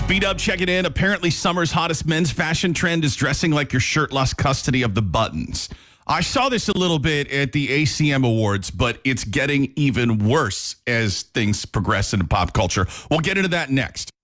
B-Dub checking in. Apparently, summer's hottest men's fashion trend is dressing like your shirt lost custody of the buttons. I saw this a little bit at the ACM Awards, but it's getting even worse as things progress in pop culture. We'll get into that next.